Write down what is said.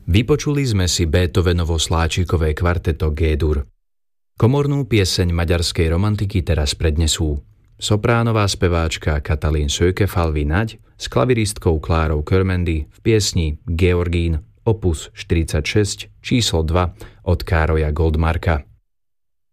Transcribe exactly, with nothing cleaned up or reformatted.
Vypočuli sme si Beethovenovo sláčikové kvarteto G-dur. Komornú pieseň maďarskej romantiky teraz prednesú sopránová speváčka Katalin Söke-Falvi-Naď s klaviristkou Klárou Körmendy v piesni Georgín opus štyridsaťšesť číslo dva od Károja Goldmarka.